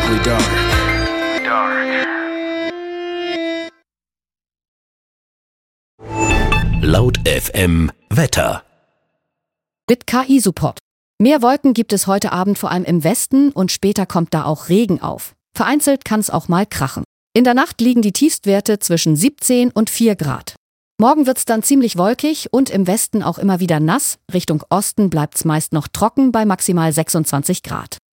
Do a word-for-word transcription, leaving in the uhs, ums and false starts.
We dark. We dark. Laut F M Wetter. Mit K I-Support. Mehr Wolken gibt es heute Abend vor allem im Westen und später kommt da auch Regen auf. Vereinzelt kann es auch mal krachen. In der Nacht liegen die Tiefstwerte zwischen siebzehn und vier Grad. Morgen wird's dann ziemlich wolkig und im Westen auch immer wieder nass. Richtung Osten bleibt's meist noch trocken bei maximal sechsundzwanzig Grad.